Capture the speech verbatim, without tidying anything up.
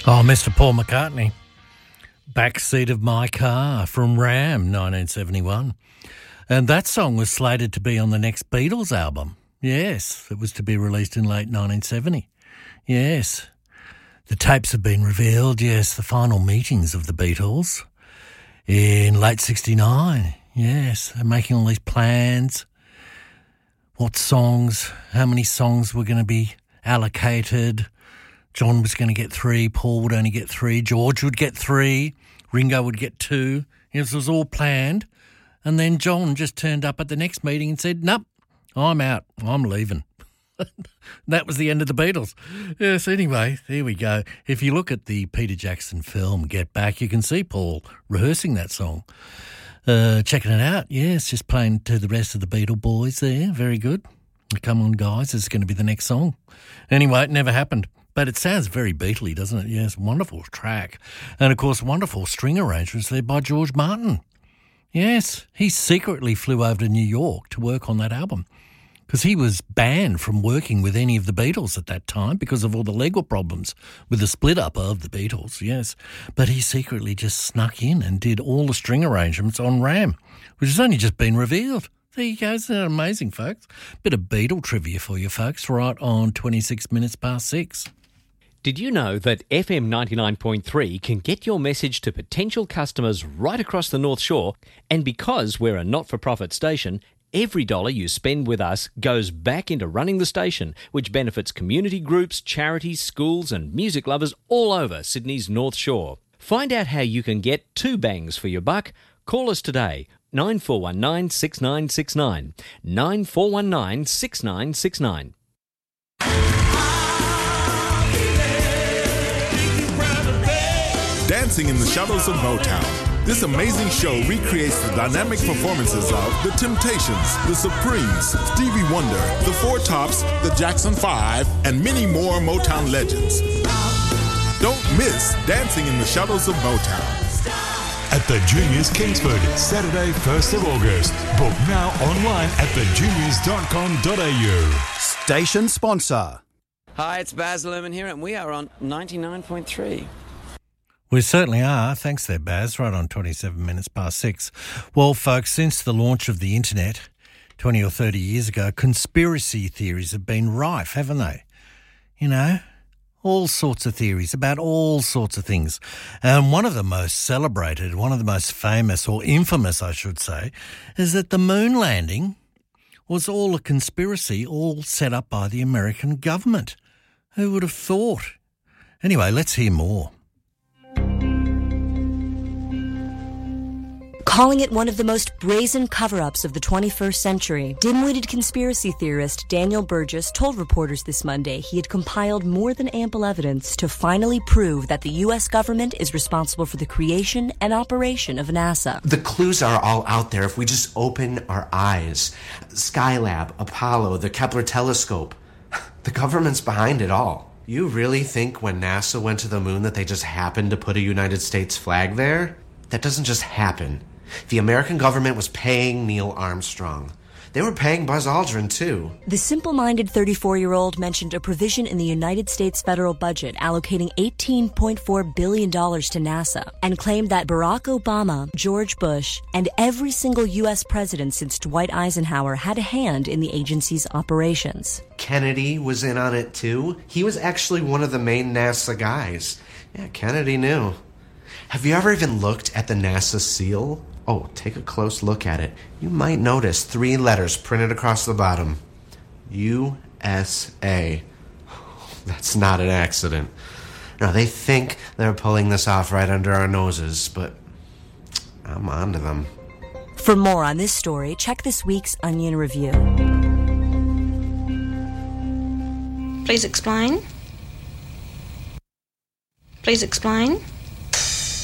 Oh, Mister Paul McCartney. Backseat of My Car from Ram, nineteen seventy-one. And that song was slated to be on the next Beatles album. Yes, it was to be released in late nineteen seventy. Yes. The tapes have been revealed, yes, the final meetings of the Beatles in late sixty-nine. Yes, they're making all these plans. What songs, how many songs were going to be allocated. John was going to get three, Paul would only get three, George would get three, Ringo would get two. This was all planned. And then John just turned up at the next meeting and said, nope, I'm out, I'm leaving. That was the end of the Beatles. Yes, anyway, there we go. If you look at the Peter Jackson film, Get Back, you can see Paul rehearsing that song. Uh, checking it out, yes, just playing to the rest of the Beatle boys there. Very good. Come on, guys, this is going to be the next song. Anyway, it never happened. But it sounds very Beatley, doesn't it? Yes, wonderful track. And, of course, wonderful string arrangements there by George Martin. Yes, he secretly flew over to New York to work on that album because he was banned from working with any of the Beatles at that time because of all the legal problems with the split-up of the Beatles, yes. But he secretly just snuck in and did all the string arrangements on Ram, which has only just been revealed. There you go. Isn't that amazing, folks? Bit of Beatle trivia for you, folks, right on twenty-six minutes past six. Did you know that F M ninety-nine point three can get your message to potential customers right across the North Shore? And because we're a not-for-profit station, every dollar you spend with us goes back into running the station, which benefits community groups, charities, schools and music lovers all over Sydney's North Shore. Find out how you can get two bangs for your buck. Call us today, nine four one nine, six nine six nine, nine four one nine, six nine six nine. Dancing in the Shadows of Motown. This amazing show recreates the dynamic performances of The Temptations, The Supremes, Stevie Wonder, The Four Tops, The Jackson Five, and many more Motown legends. Don't miss Dancing in the Shadows of Motown. At the Juniors Kingsford, Saturday, first of August. Book now online at the juniors dot com dot a u. Station sponsor. Hi, it's Baz Luhrmann here, and we are on ninety-nine point three. We certainly are. Thanks there, Baz. Right on twenty-seven minutes past six. Well, folks, since the launch of the internet twenty or thirty years ago, conspiracy theories have been rife, haven't they? You know, all sorts of theories about all sorts of things. And one of the most celebrated, one of the most famous, or infamous, I should say, is that the moon landing was all a conspiracy, all set up by the American government. Who would have thought? Anyway, let's hear more. Calling it one of the most brazen cover-ups of the twenty-first century, dim-witted conspiracy theorist Daniel Burgess told reporters this Monday he had compiled more than ample evidence to finally prove that the U S government is responsible for the creation and operation of NASA. The clues are all out there if we just open our eyes. Skylab, Apollo, the Kepler telescope. The government's behind it all. You really think when NASA went to the moon that they just happened to put a United States flag there? That doesn't just happen. The American government was paying Neil Armstrong. They were paying Buzz Aldrin, too. The simple-minded thirty-four-year-old mentioned a provision in the United States federal budget allocating eighteen point four billion dollars to NASA and claimed that Barack Obama, George Bush, and every single U S president since Dwight Eisenhower had a hand in the agency's operations. Kennedy was in on it, too. He was actually one of the main NASA guys. Yeah, Kennedy knew. Have you ever even looked at the NASA seal? Oh, take a close look at it. You might notice three letters printed across the bottom. U S A. That's not an accident. No, they think they're pulling this off right under our noses, but I'm onto them. For more on this story, check this week's Onion Review. Please explain. Please explain.